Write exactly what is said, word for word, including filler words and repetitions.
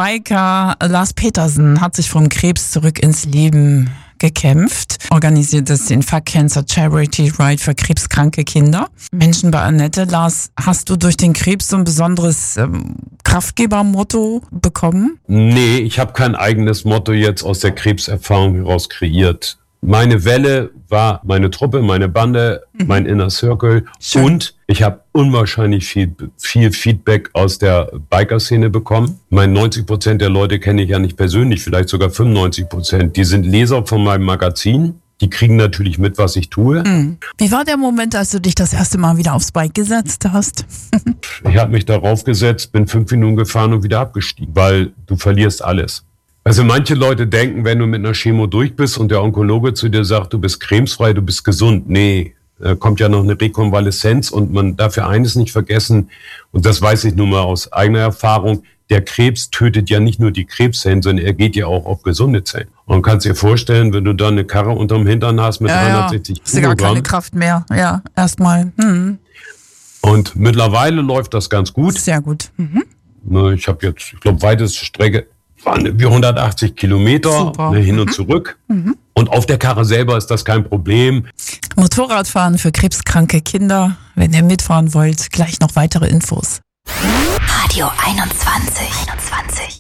Biker Lars Petersen hat sich vom Krebs zurück ins Leben gekämpft, organisiert es den Fuck Cancer Charity Ride für krebskranke Kinder. Menschen bei Annette. Lars, hast du durch den Krebs so ein besonderes ähm, Kraftgebermotto bekommen? Nee, ich habe kein eigenes Motto jetzt aus der Krebserfahrung heraus kreiert. Meine Welle war meine Truppe, meine Bande, mhm. mein Inner Circle. Schön. Und ich habe unwahrscheinlich viel, viel Feedback aus der Biker-Szene bekommen. Meine neunzig Prozent der Leute kenne ich ja nicht persönlich, vielleicht sogar fünfundneunzig Prozent. Die sind Leser von meinem Magazin. Die kriegen natürlich mit, was ich tue. Mhm. Wie war der Moment, als du dich das erste Mal wieder aufs Bike gesetzt hast? Ich habe mich darauf gesetzt, bin fünf Minuten gefahren und wieder abgestiegen, weil du verlierst alles. Also manche Leute denken, wenn du mit einer Chemo durch bist und der Onkologe zu dir sagt, du bist krebsfrei, du bist gesund. Nee, da kommt ja noch eine Rekonvaleszenz und man darf ja eines nicht vergessen, und das weiß ich nun mal aus eigener Erfahrung, der Krebs tötet ja nicht nur die Krebszellen, sondern er geht ja auch auf gesunde Zellen. Und du kannst dir vorstellen, wenn du dann eine Karre unterm Hintern hast mit ja, dreihundertsechzig ja. Kilogramm. Hast du gar keine Kraft mehr, ja, erstmal. Hm. Und mittlerweile läuft das ganz gut. Sehr gut. Mhm. Ich habe jetzt, ich glaube, weiteste Strecke waren wie hundertachtzig Kilometer, ne, hin mhm. und zurück. Mhm. Und auf der Karre selber ist das kein Problem. Motorradfahren für krebskranke Kinder. Wenn ihr mitfahren wollt, gleich noch weitere Infos. Radio einundzwanzig. einundzwanzig.